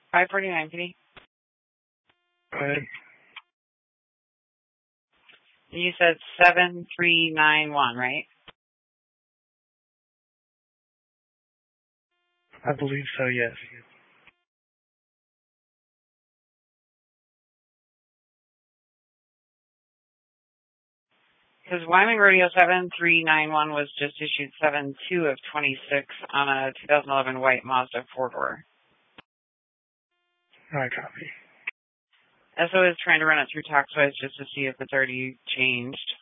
549, Kitty. Go ahead. You said 7391, right? I believe so, yes. Because Wyoming Rodeo 7391 was just issued 7/2 of 26 on a 2011 white Mazda 4-door. I copy. SO is trying to run it through TaxWise just to see if it's already changed.